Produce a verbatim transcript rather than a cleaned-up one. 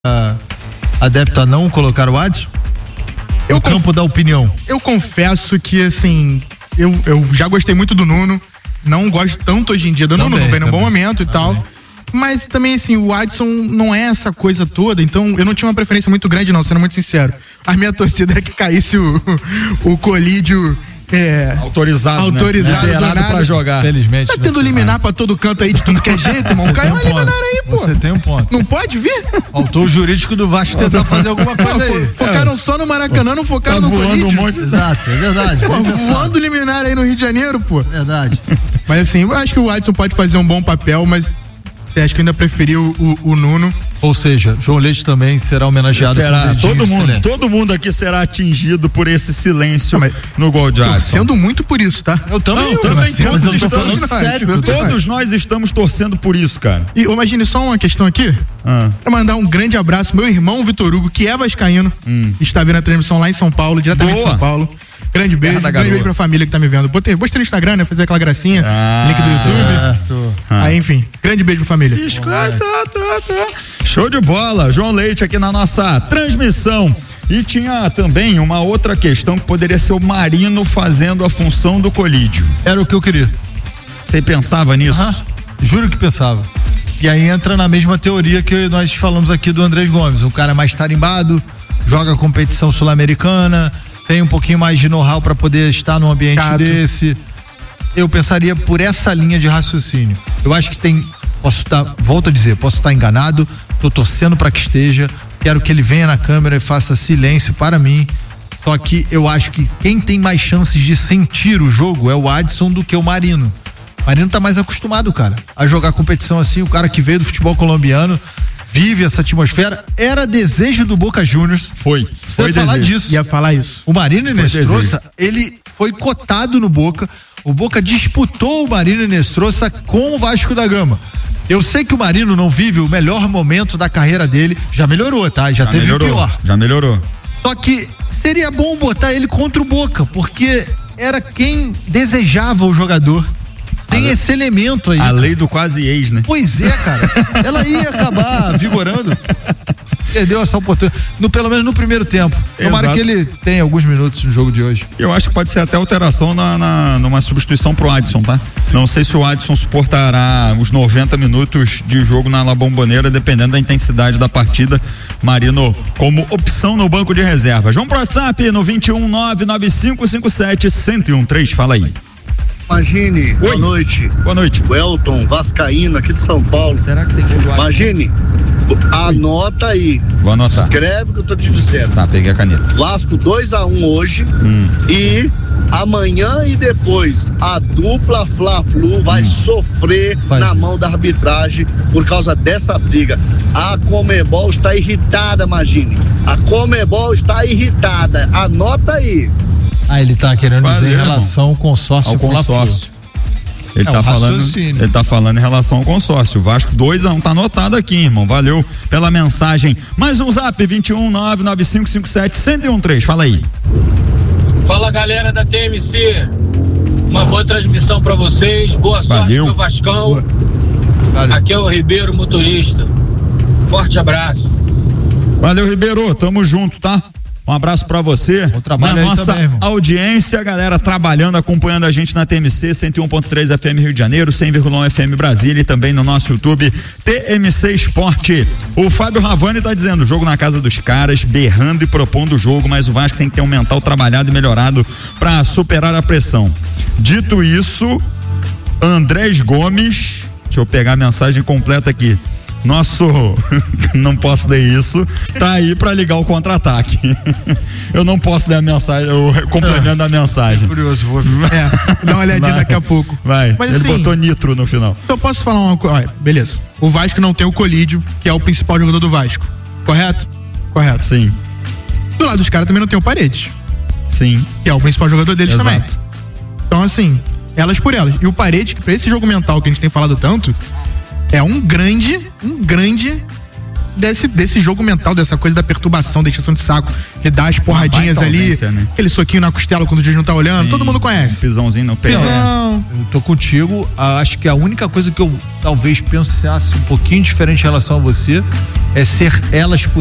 uh, adepto a não colocar o Adson? Eu no campo da opinião. Eu confesso que, assim, eu, eu já gostei muito do Nuno, não gosto tanto hoje em dia do também, Nuno, não vem num também, bom momento e também. tal. Mas também, assim, o Adson não é essa coisa toda, então eu não tinha uma preferência muito grande, não, sendo muito sincero. A minha torcida era que caísse o, o Colídio. É, autorizado, autorizado né? Liberado pra jogar. Felizmente. Tá tendo liminar pra todo canto aí de tudo que é jeito, irmão. Caiu uma liminar aí, pô. Você tem um ponto. Não pode vir? Faltou o jurídico do Vasco tentar fazer alguma coisa aí. Focaram só no Maracanã, não focaram tá no Colídio. Um monte... Exato, é verdade. Pô, voando liminar aí no Rio de Janeiro, pô. Verdade. Mas assim, eu acho que o Adson pode fazer um bom papel, mas acho que eu ainda preferi o, o, o Nuno. Ou seja, João Leite também será homenageado. Será, com todo mundo, todo mundo aqui será atingido por esse silêncio não, no gol de Adson. Torcendo muito por isso, tá? Eu também, não, também todos eu estamos, nós, sério, todos nós estamos torcendo por isso, cara. E imagine só uma questão aqui. Ah. Pra mandar um grande abraço, meu irmão Vitor Hugo, que é vascaíno, hum. está vendo a transmissão lá em São Paulo, diretamente Boa. de São Paulo. Grande beijo, grande beijo pra família que tá me vendo. Botei, botei no Instagram, né? Fazer aquela gracinha. Ah, link do YouTube. Ah. Aí, enfim, grande beijo pra família. Isso, tá, tá, tá. Show de bola. João Leite aqui na nossa transmissão. E tinha também uma outra questão que poderia ser o Marino fazendo a função do Colídio. Era o que eu queria. Você pensava nisso? Uh-huh. Juro que pensava. E aí entra na mesma teoria que nós falamos aqui do Andrés Gomes. Um cara mais tarimbado, joga competição sul-americana, tem um pouquinho mais de know-how para poder estar num ambiente Cato. desse. Eu pensaria por essa linha de raciocínio. Eu acho que tem, posso estar, volto a dizer, posso estar enganado, tô torcendo para que esteja, quero que ele venha na câmera e faça silêncio para mim. Só que eu acho que quem tem mais chances de sentir o jogo é o Adson do que o Marino. O Marino tá mais acostumado, cara, a jogar competição assim, o cara que veio do futebol colombiano, vive essa atmosfera, era desejo do Boca Juniors. Foi. Você foi falar desejo. disso. Ia falar isso. O Marino Inestrosa, ele foi cotado no Boca. O Boca disputou o Marino Inestrosa com o Vasco da Gama. Eu sei que o Marino não vive o melhor momento da carreira dele. Já melhorou, tá? Já, já teve melhorou, o pior. Já melhorou. Só que seria bom botar ele contra o Boca, porque era quem desejava o jogador. Tem a esse elemento aí. A cara. lei do quase ex, né? Pois é, cara. Ela ia acabar vigorando. Perdeu essa oportunidade. No, pelo menos no primeiro tempo. Tomara Exato. que ele tenha alguns minutos no jogo de hoje. Eu acho que pode ser até alteração na, na, numa substituição pro Adson, tá? Não sei se o Adson suportará os noventa minutos de jogo na La Bombonera, dependendo da intensidade da partida. Marino como opção no banco de reservas. Vamos pro WhatsApp no vinte e um, nove nove cinco cinco sete, zero um um três. Fala aí. Imagine, boa noite. Boa noite. O Elton, vascaíno, aqui de São Paulo. Será que tem que jogar? Imagine, anota aí. Vou anotar. Escreve o que eu tô te dizendo. Tá, peguei a caneta. Vasco dois a um hoje hum. e amanhã e depois a dupla Fla-Flu vai hum. sofrer Faz na isso. mão da arbitragem por causa dessa briga. A Conmebol está irritada, imagine. A Conmebol está irritada. Anota aí. Ah, ele tá querendo Valeu, dizer em relação ao consórcio. Ao consórcio. Ele, é tá um falando, ele tá falando em relação ao consórcio. O Vasco dois a um, tá anotado aqui, irmão. Valeu pela mensagem. Mais um zap, vinte e um, nove nove cinco cinco sete, zero um três. Fala aí. Fala, galera da T M C. Uma boa transmissão pra vocês. Boa sorte Valeu. pro Vascão. Valeu. Aqui é o Ribeiro, motorista. Forte abraço. Valeu, Ribeiro. Tamo junto, tá? Um abraço pra você, na nossa também, audiência, galera trabalhando, acompanhando a gente na T M C cento e um ponto três F M Rio de Janeiro, cem vírgula um F M Brasília e também no nosso YouTube T M C Esporte. O Fábio Ravani tá dizendo, jogo na casa dos caras, berrando e propondo o jogo, mas o Vasco tem que ter um mental trabalhado e melhorado pra superar a pressão. Dito isso, Andrés Gomes, deixa eu pegar a mensagem completa aqui. Nosso, não posso ler isso, tá aí pra ligar o contra-ataque. Eu não posso ler a mensagem, o complemento é, da mensagem. É curioso, vou é, dá uma olhadinha daqui a pouco. Vai, mas ele assim, botou nitro no final. Eu posso falar uma coisa, beleza, o Vasco não tem o Colídio, que é o principal jogador do Vasco, correto? Correto. Sim. Do lado dos caras também não tem o Paredes. Sim. Que é o principal jogador deles Exato. também. Então assim, elas por elas. E o Paredes, que pra esse jogo mental que a gente tem falado tanto, é um grande, um grande desse, desse jogo mental, dessa coisa da perturbação, da encheção de saco, que dá as porradinhas ali, ausência, né? Aquele soquinho na costela quando o juiz não tá olhando, sim, todo mundo conhece. Um pisãozinho no pé. Pisão. Eu tô contigo, acho que a única coisa que eu talvez pensasse um pouquinho diferente em relação a você é ser elas por